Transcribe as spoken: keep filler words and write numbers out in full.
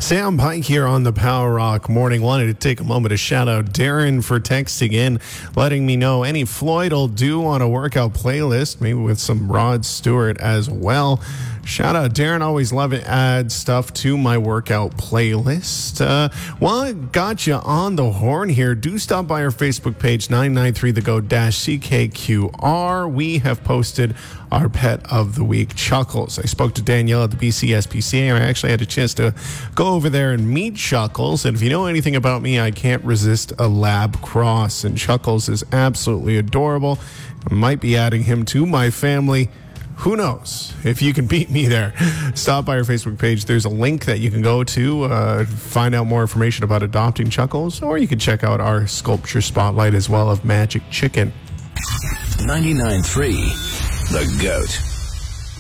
Sam Pike here on the Power Rock Morning. Wanted to take a moment to shout out Darren for texting in, letting me know any Floyd will do on a workout playlist, maybe with some Rod Stewart as well. Shout out Darren, always love it, add stuff to my workout playlist. Uh, while I got you on the horn here, do stop by our Facebook page, nine nine three the go C K Q R. We have posted our Pet of the Week, Chuckles. I spoke to Danielle at the B C S P C A, and I actually had a chance to go over there and meet Chuckles. And if you know anything about me, I can't resist a lab cross, and Chuckles is absolutely adorable. I might be adding him to my family. Who knows if you can beat me there? Stop by our Facebook page. There's a link that you can go to uh, find out more information about adopting Chuckles, or you can check out our sculpture spotlight as well of Magic Chicken. ninety-nine point three The Goat.